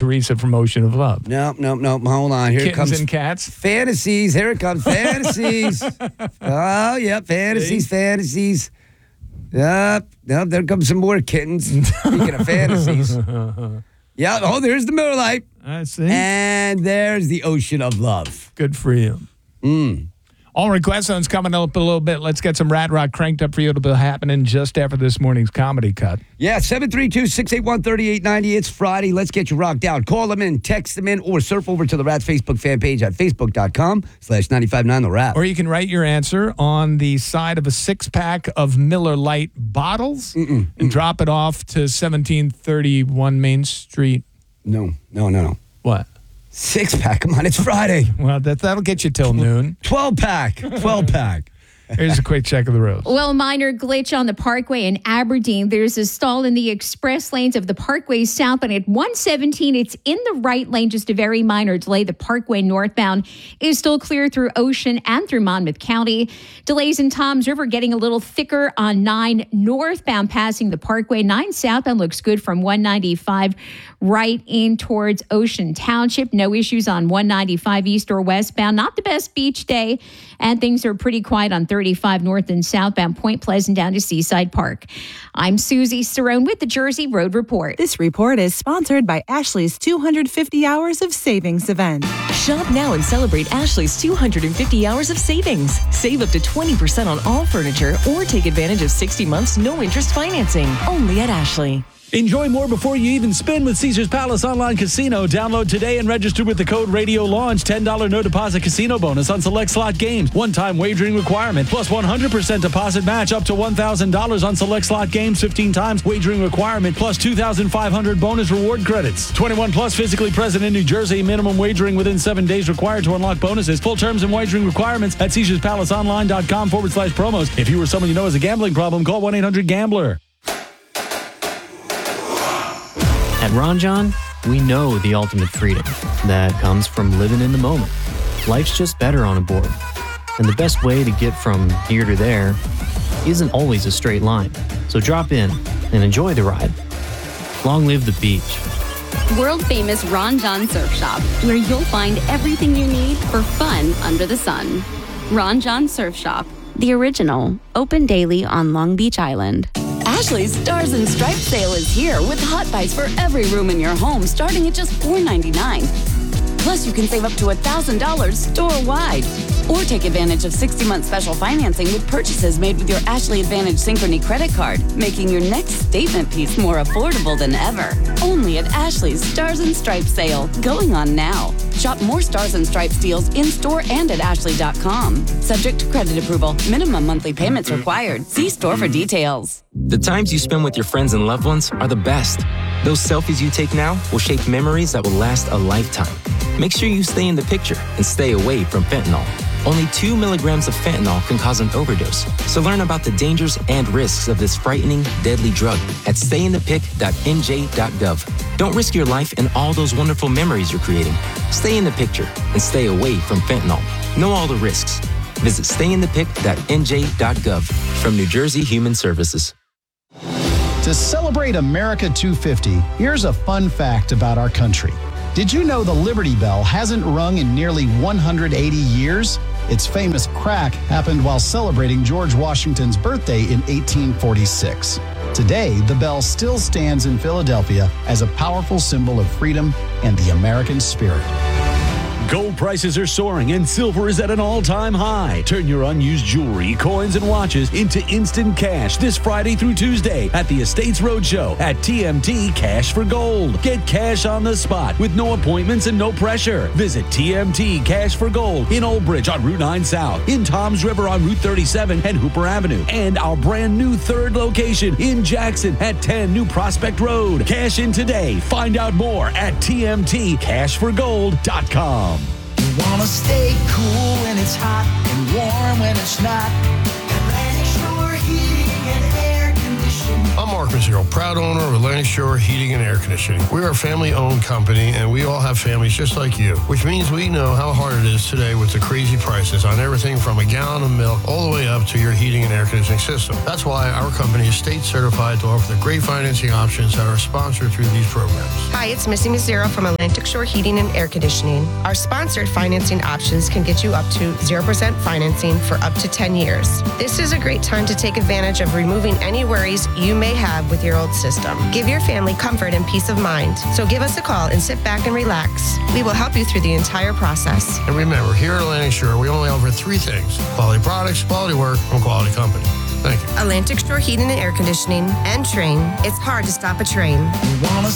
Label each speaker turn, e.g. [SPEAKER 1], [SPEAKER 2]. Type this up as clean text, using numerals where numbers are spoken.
[SPEAKER 1] Teresa from Ocean of Love.
[SPEAKER 2] No. Hold on. Here
[SPEAKER 1] Kittens
[SPEAKER 2] it comes.
[SPEAKER 1] and cats.
[SPEAKER 2] Fantasies. Here it comes. Fantasies. Oh, yep. Fantasies. Yep. Nope, there comes some more kittens. Speaking of fantasies. Yeah. Oh, there's the Miller Lite.
[SPEAKER 1] I see.
[SPEAKER 2] And there's the Ocean of Love.
[SPEAKER 1] Good for you. All request zones coming up a little bit. Let's get some Rad Rock cranked up for you. It'll be happening just after this morning's comedy cut.
[SPEAKER 2] Yeah, 732-681-3890. It's Friday. Let's get you rocked out. Call them in, text them in, or surf over to the Rats Facebook fan page at facebook.com/959 The Rat.
[SPEAKER 1] Or you can write your answer on the side of a 6-pack of Miller Lite bottles and drop it off to 1731 Main Street.
[SPEAKER 2] No.
[SPEAKER 1] What?
[SPEAKER 2] 6-pack. Come on, it's Friday.
[SPEAKER 1] Well, that'll get you till noon.
[SPEAKER 2] 12-pack.
[SPEAKER 1] Here's a quick check of the roads.
[SPEAKER 3] Well, minor glitch on the Parkway in Aberdeen. There's a stall in the express lanes of the Parkway southbound at 117. It's in the right lane, just a very minor delay. The Parkway northbound is still clear through Ocean and through Monmouth County. Delays in Toms River getting a little thicker on 9 northbound passing the Parkway. 9 southbound looks good from 195 right in towards Ocean Township. No issues on 195 east or westbound. Not the best beach day, and things are pretty quiet on 35 north and southbound Point Pleasant down to Seaside Park. I'm Susie Cerrone with the Jersey Road Report.
[SPEAKER 4] This report is sponsored by Ashley's 250 Hours of Savings event.
[SPEAKER 5] Shop now and celebrate Ashley's 250 hours of savings. Save up to 20% on all furniture or take advantage of 60 months no-interest financing. Only at Ashley.
[SPEAKER 6] Enjoy more before you even spin with Caesars Palace Online Casino. Download today and register with the code Radio Launch. $10 no deposit casino bonus on select slot games. One-time wagering requirement. Plus 100% deposit match up to $1,000 on select slot games. 15 times wagering requirement. Plus 2,500 bonus reward credits. 21 plus, physically present in New Jersey. Minimum wagering within 7 days required to unlock bonuses. Full terms and wagering requirements at CaesarsPalaceOnline.com/promos. If you or someone you know has a gambling problem, call 1-800-GAMBLER.
[SPEAKER 7] At Ron John, we know the ultimate freedom that comes from living in the moment. Life's just better on a board. And the best way to get from here to there isn't always a straight line. So drop in and enjoy the ride. Long live the beach.
[SPEAKER 8] World famous Ron John Surf Shop, where you'll find everything you need for fun under the sun. Ron John Surf Shop, the original, open daily on Long Beach Island.
[SPEAKER 9] Ashley's Stars and Stripes sale is here with hot buys for every room in your home starting at just $4.99. Plus, you can save up to $1,000 store-wide. Or take advantage of 60-month special financing with purchases made with your Ashley Advantage Synchrony credit card, making your next statement piece more affordable than ever. Only at Ashley's Stars and Stripes sale, going on now. Shop more Stars and Stripes deals in-store and at ashley.com. Subject to credit approval. Minimum monthly payments required. See store for details.
[SPEAKER 10] The times you spend with your friends and loved ones are the best. Those selfies you take now will shape memories that will last a lifetime. Make sure you stay in the picture and stay away from fentanyl. Only 2 milligrams of fentanyl can cause an overdose. So learn about the dangers and risks of this frightening, deadly drug at stayinthepic.nj.gov. Don't risk your life and all those wonderful memories you're creating. Stay in the picture and stay away from fentanyl. Know all the risks. Visit stayinthepic.nj.gov from New Jersey Human Services.
[SPEAKER 11] To celebrate America 250, here's a fun fact about our country. Did you know the Liberty Bell hasn't rung in nearly 180 years? Its famous crack happened while celebrating George Washington's birthday in 1846. Today, the bell still stands in Philadelphia as a powerful symbol of freedom and the American spirit.
[SPEAKER 6] Gold prices are soaring and silver is at an all-time high. Turn your unused jewelry, coins, and watches into instant cash this Friday through Tuesday at the Estates Roadshow at TMT Cash for Gold. Get cash on the spot with no appointments and no pressure. Visit TMT Cash for Gold in Old Bridge on Route 9 South, in Toms River on Route 37 and Hooper Avenue, and our brand new third location in Jackson at 10 New Prospect Road. Cash in today. Find out more at tmtcashforgold.com.
[SPEAKER 12] Wanna stay cool when it's hot and warm when it's not. Atlantic Shore Heating and Air Conditioning.
[SPEAKER 13] I'm Mark Mark Mazzero, proud owner of Atlantic Shore Heating and Air Conditioning. We are a family-owned company, and we all have families just like you, which means we know how hard it is today with the crazy prices on everything from a gallon of milk all the way up to your heating and air conditioning system. That's why our company is state certified to offer the great financing options that are sponsored through these programs.
[SPEAKER 14] Hi, it's Missy Mazzero from Atlantic Shore Heating and Air Conditioning. Our sponsored financing options can get you up to 0% financing for up to 10 years. This is a great time to take advantage of removing any worries you may have with your old system. Give your family comfort and peace of mind. So give us a call and sit back and relax. We will help you through the entire process.
[SPEAKER 13] And remember, here at Atlantic Shore, we only offer 3 things: quality products, quality work, and quality company. Thank you.
[SPEAKER 14] Atlantic Shore Heating and Air Conditioning and Train. It's hard to stop a train.
[SPEAKER 12] You wanna